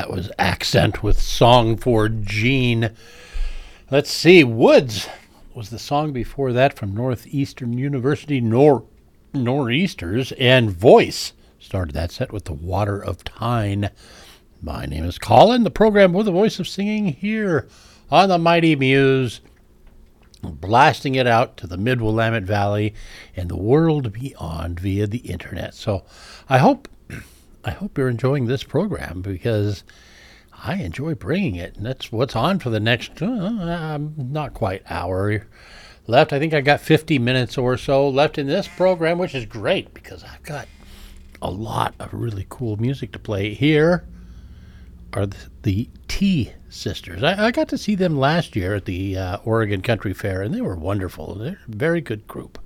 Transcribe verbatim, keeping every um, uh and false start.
was Accent with Song for Gene. Let's see, Woods was the song before that from Northeastern University Nor Nor'easters, and Voice started that set with The Water of Tyne. My name is Colin, the program with the voice of singing here on the Mighty Muse, blasting it out to the Mid-Willamette Valley and the world beyond via the internet. So I hope I hope you're enjoying this program, because I enjoy bringing it, and that's what's on for the next, uh, not quite hour left. I think I got fifty minutes or so left in this program, which is great, because I've got a lot of really cool music to play. Here are the, the T Sisters. I, I got to see them last year at the uh, Oregon Country Fair, and they were wonderful. They're a very good group.